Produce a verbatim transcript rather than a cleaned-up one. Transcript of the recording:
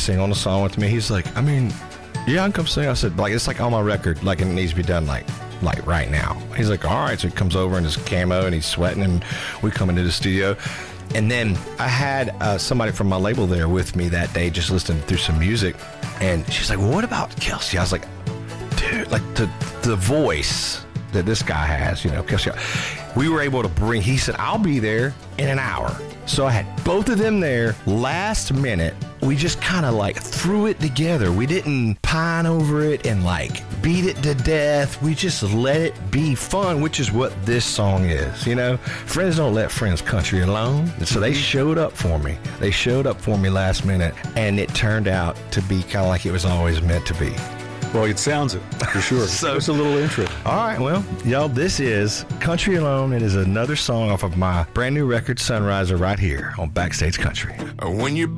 sing on the song with me. He's like, I mean, yeah, I can come sing. I said, like, it's like on my record, like it needs to be done like like right now. He's like, all right. So he comes over in his camo and he's sweating, and we come into the studio. And then I had uh, somebody from my label there with me that day, just listening through some music. And she's like, well, what about Kelsey? I was like, dude, like the the voice that this guy has, you know, Kelsey. We were able to bring, he said, I'll be there in an hour. So I had both of them there last minute. We just kind of like threw it together. We didn't pine over it and like beat it to death. We just let it be fun, which is what this song is. You know, friends don't let friends country alone. And so they showed up for me. They showed up for me last minute, and it turned out to be kind of like it was always meant to be. Well, it sounds it, for sure. So, it's a little intro. All right, well, y'all, this is Country Alone. It is another song off of my brand new record, Sunriser, right here on Backstage Country. When you're